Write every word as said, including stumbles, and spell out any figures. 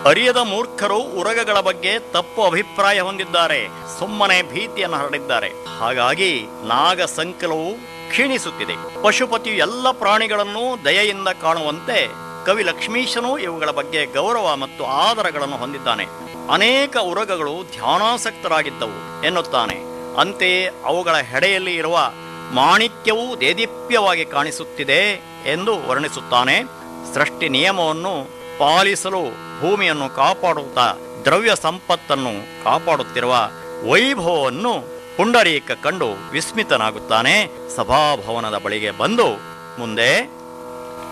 ಅರಿಯದ ಮೂರ್ಖರು ಉರಗಗಳ ಬಗ್ಗೆ ತಪ್ಪು ಅಭಿಪ್ರಾಯ ಹೊಂದಿದ್ದಾರೆ, ಸುಮ್ಮನೆ ಭೀತಿಯನ್ನು ಹರಡಿದ್ದಾರೆ. ಹಾಗಾಗಿ ನಾಗ ಸಂಕಲವು ಕ್ಷೀಣಿಸುತ್ತಿದೆ. ಪಶುಪತಿಯು ಎಲ್ಲ ಪ್ರಾಣಿಗಳನ್ನು ದಯೆಯಿಂದ ಕಾಣುವಂತೆ ಕವಿ ಲಕ್ಷ್ಮೀಶನು ಇವುಗಳ ಬಗ್ಗೆ ಗೌರವ ಮತ್ತು ಆದರಗಳನ್ನು ಹೊಂದಿದ್ದಾನೆ. ಅನೇಕ ಉರಗಗಳು ಧ್ಯಾನಾಸಕ್ತರಾಗಿದ್ದವು ಎನ್ನುತ್ತಾನೆ. ಅಂತೆಯೇ ಅವುಗಳ ಹೆಡೆಯಲ್ಲಿ ಇರುವ ಮಾಣಿಕ್ಯವೂ ದೇದೀಪ್ಯವಾಗಿ ಕಾಣಿಸುತ್ತಿದೆ ಎಂದು ವರ್ಣಿಸುತ್ತಾನೆ. ಸೃಷ್ಟಿ ನಿಯಮವನ್ನು ಪಾಲಿಸಲು ಭೂಮಿಯನ್ನು ಕಾಪಾಡುತ್ತಾ ದ್ರವ್ಯ ಸಂಪತ್ತನ್ನು ಕಾಪಾಡುತ್ತಿರುವ ವೈಭವವನ್ನು ಪುಂಡರೀಕ ಕಂಡು ವಿಸ್ಮಿತನಾಗುತ್ತಾನೆ. ಸಭಾಭವನದ ಬಳಿಗೆ ಬಂದು ಮುಂದೆ